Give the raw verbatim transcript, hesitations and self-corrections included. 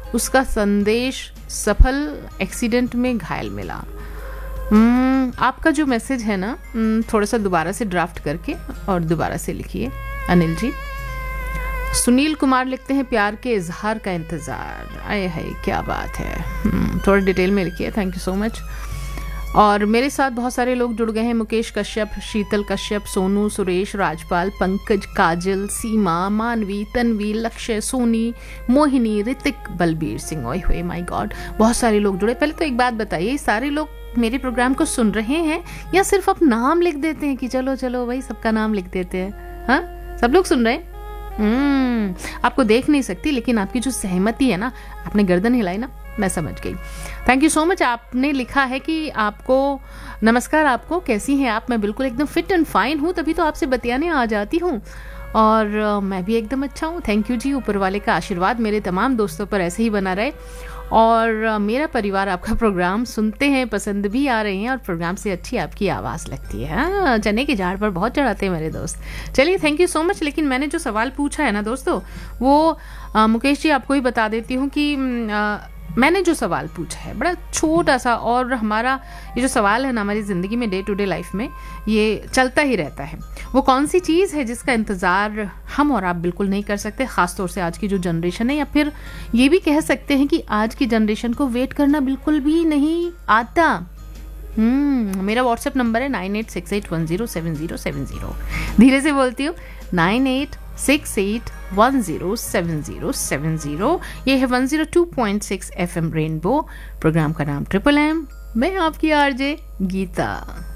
उसका संदेश सफल, एक्सीडेंट में घायल मिला। hmm, आपका जो मैसेज है ना, थोड़ा सा दोबारा से ड्राफ्ट करके और दोबारा से लिखिए अनिल जी। सुनील कुमार लिखते हैं प्यार के इजहार का इंतजार। आए हाय क्या बात है, hmm, थोड़ा डिटेल में लिखिए। Thank you so much. और मेरे साथ बहुत सारे लोग जुड़ गए हैं। मुकेश कश्यप, शीतल कश्यप, सोनू, सुरेश, राजपाल, पंकज, काजल, सीमा, मानवी, तन्वी, लक्ष्य, सोनी, मोहिनी, ऋतिक, बलबीर सिंह। ओए होए माय गॉड, बहुत सारे लोग जुड़े। पहले तो एक बात बताइए, सारे लोग मेरे प्रोग्राम को सुन रहे हैं या सिर्फ आप नाम लिख देते हैं कि चलो चलो भाई सबका नाम लिख देते हैं? हाँ, सब लोग सुन रहे हैं। हम्म आपको देख नहीं सकती, लेकिन आपकी जो सहमति है ना, आपने गर्दन हिलाई ना, मैं समझ गई। Thank you so much. आपने लिखा है कि आपको नमस्कार, आपको कैसी हैं आप? मैं बिल्कुल एकदम फिट एंड फाइन हूँ, तभी तो आपसे बतियाने आ जाती हूँ। और uh, मैं भी एकदम अच्छा हूँ। थैंक यू जी। ऊपर वाले का आशीर्वाद मेरे तमाम दोस्तों पर ऐसे ही बना रहे। और uh, मेरा परिवार आपका प्रोग्राम सुनते हैं, पसंद भी आ रहे हैं, और प्रोग्राम से अच्छी आपकी आवाज़ लगती है। हाँ, चने के झाड़ पर बहुत चढ़ाते हैं मेरे दोस्त। चलिए, थैंक यू सो मच। लेकिन मैंने जो सवाल पूछा है ना दोस्तों, वो uh, मुकेश जी आपको ही बता देती हूँ कि uh, मैंने जो सवाल पूछा है बड़ा छोटा सा, और हमारा ये जो सवाल है ना, हमारी ज़िंदगी में, डे टू डे लाइफ में ये चलता ही रहता है। वो कौन सी चीज़ है जिसका इंतज़ार हम और आप बिल्कुल नहीं कर सकते, ख़ासतौर से आज की जो जनरेशन है, या फिर ये भी कह सकते हैं कि आज की जनरेशन को वेट करना बिल्कुल भी नहीं आता। हम्म मेरा व्हाट्सएप नंबर है nine eight six eight one zero seven zero seven zero. धीरे से बोलती हूँ, nine eight six eight one zero seven zero seven zero. ये है one zero two point six F M rainbow. Programme का नाम triple M. मैं आपकी आरजे गीता।